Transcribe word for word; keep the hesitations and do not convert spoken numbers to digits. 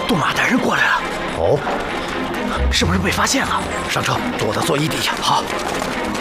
杜马大人过来了。 哦， 是不是被发现了？ 上车，躲到座椅底下。 好。